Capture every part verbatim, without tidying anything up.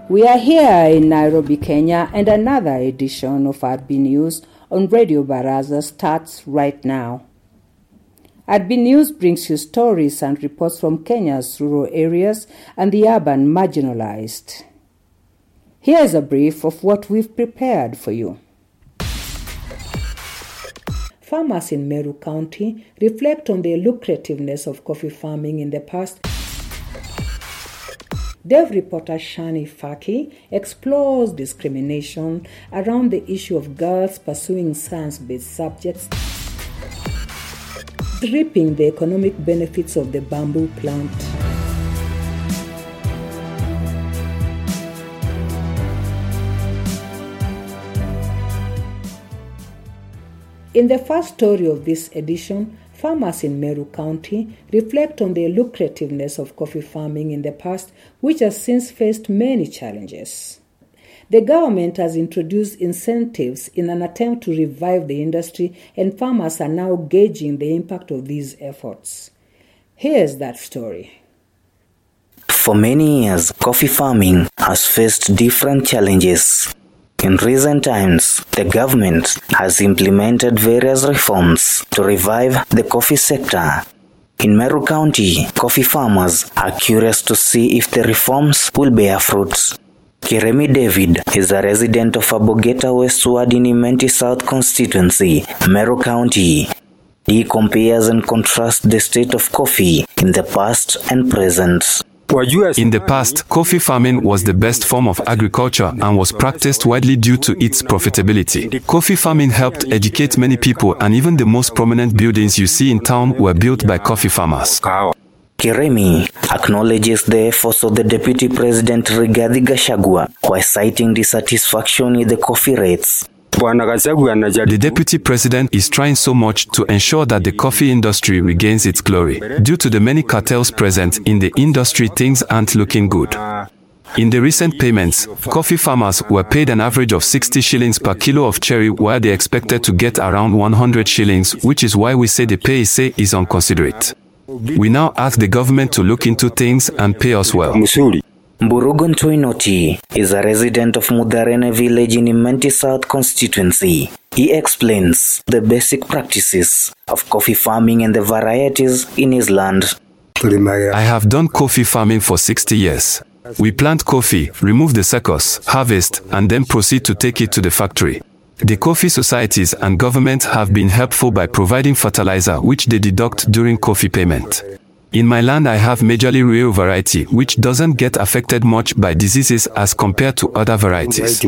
We are here in Nairobi, Kenya, and another edition of R B News on Radio Baraza starts right now. R B News brings you stories and reports from Kenya's rural areas and the urban marginalized. Here's a brief of what we've prepared for you. Farmers in Meru County reflect on the lucrativeness of coffee farming in the past. Dev reporter Shani Faki explores discrimination around the issue of girls pursuing science-based subjects, reaping the economic benefits of the bamboo plant. In the first story of this edition, farmers in Meru County reflect on the lucrativeness of coffee farming in the past, which has since faced many challenges. The government has introduced incentives in an attempt to revive the industry, and farmers are now gauging the impact of these efforts. Here's that story. For many years, coffee farming has faced different challenges. In recent times, the government has implemented various reforms to revive the coffee sector. In Meru County, coffee farmers are curious to see if the reforms will bear fruit. Kiremi David is a resident of Abogeta Westward in Imenti South constituency, Meru County. He compares and contrasts the state of coffee in the past and present. In the past, coffee farming was the best form of agriculture and was practiced widely due to its profitability. Coffee farming helped educate many people, and even the most prominent buildings you see in town were built by coffee farmers. Kiremi acknowledges the efforts of the Deputy President Rigathi Gachagua while citing dissatisfaction with the coffee rates. The Deputy President is trying so much to ensure that the coffee industry regains its glory. Due to the many cartels present in the industry, things aren't looking good. In the recent payments, coffee farmers were paid an average of sixty shillings per kilo of cherry, while they expected to get around one hundred shillings, which is why we say the pay is inconsiderate. We now ask the government to look into things and pay us well. Burugun Toinoti is a resident of Mudarene village in Imenti South constituency. He explains the basic practices of coffee farming and the varieties in his land. I have done coffee farming for sixty years. We plant coffee, remove the suckers, harvest, and then proceed to take it to the factory. The coffee societies and government have been helpful by providing fertilizer, which they deduct during coffee payment. In my land, I have majorly real variety, which doesn't get affected much by diseases as compared to other varieties.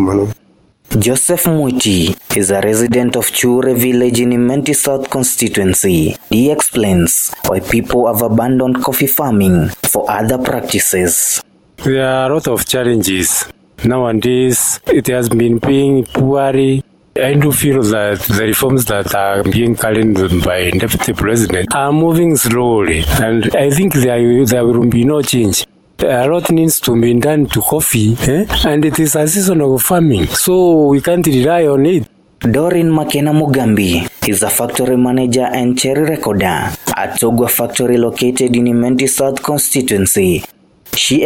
Joseph Muiti is a resident of Chure village in Imenti South constituency. He explains why people have abandoned coffee farming for other practices. There are a lot of challenges. Nowadays, it has been being poorly. I do feel that the reforms that are being carried by Deputy President are moving slowly, and I think there, there will be no change. A lot needs to be done to coffee, eh? And it is a season of farming, so we can't rely on it. Doreen Makena Mugambi is a factory manager and cherry recorder at Togwa factory located in Imenti South constituency. She